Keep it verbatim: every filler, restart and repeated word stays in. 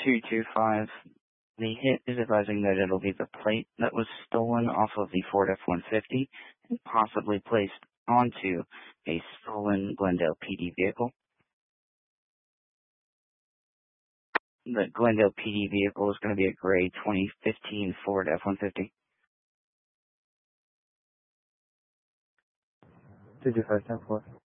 two two five. The hit is advising that it'll be the plate that was stolen off of the Ford F one fifty and possibly placed onto a stolen Glendale P D vehicle. The Glendale P D vehicle is going to be a gray twenty fifteen Ford F one fifty. two two five, ten four.